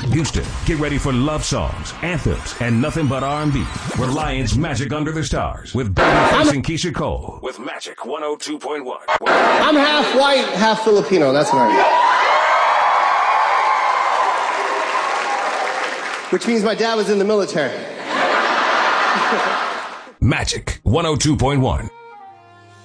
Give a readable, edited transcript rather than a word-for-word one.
Houston, get ready for love songs, anthems, and nothing but R&B. Reliance Magic Under the Stars with Babyface and Keisha Cole with Magic 102.1. I'm half white, half Filipino. That's what I am. Which means my dad was in the military. Magic 102.1.